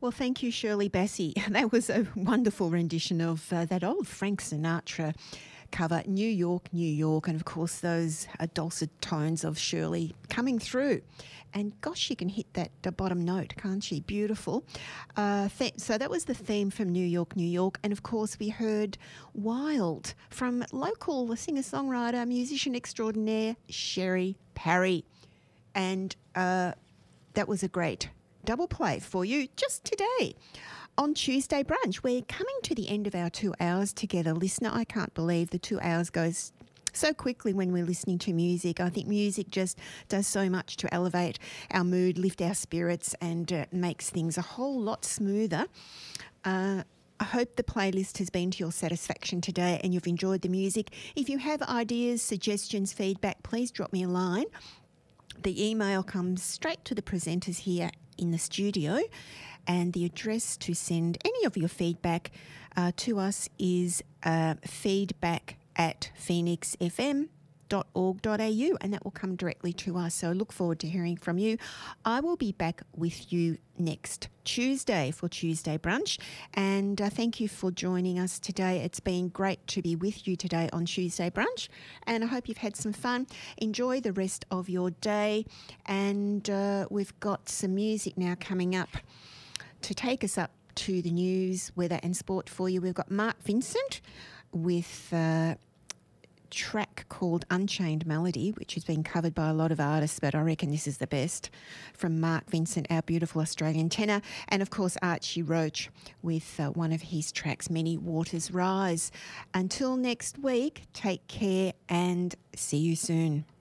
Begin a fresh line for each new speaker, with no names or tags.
Well, thank you, Shirley Bassey. That was a wonderful rendition of that old Frank Sinatra cover, New York, New York, and of course those dulcet tones of Shirley coming through. And gosh, she can hit that bottom note, can't she? Beautiful. So that was the theme from New York, New York. And of course, we heard Wild from local singer-songwriter, musician extraordinaire, Sherry Parry. And that was a great double play for you just today. On Tuesday Brunch, we're coming to the end of our 2 hours together. Listener, I can't believe the 2 hours goes so quickly when we're listening to music. I think music just does so much to elevate our mood, lift our spirits, and makes things a whole lot smoother. I hope the playlist has been to your satisfaction today and you've enjoyed the music. If you have ideas, suggestions, feedback, please drop me a line. The email comes straight to the presenters here in the studio, and the address to send any of your feedback to us is feedback@phoenixfm.org.au, and that will come directly to us. So I look forward to hearing from you. I will be back with you next Tuesday for Tuesday Brunch, and thank you for joining us today. It's been great to be with you today on Tuesday Brunch, and I hope you've had some fun. Enjoy the rest of your day, and we've got some music now coming up to take us up to the news, weather and sport for you. We've got Mark Vincent with a track called Unchained Melody, which has been covered by a lot of artists, but I reckon this is the best from Mark Vincent, our beautiful Australian tenor. And of course, Archie Roach with one of his tracks, Many Waters Rise. Until next week, take care and see you soon.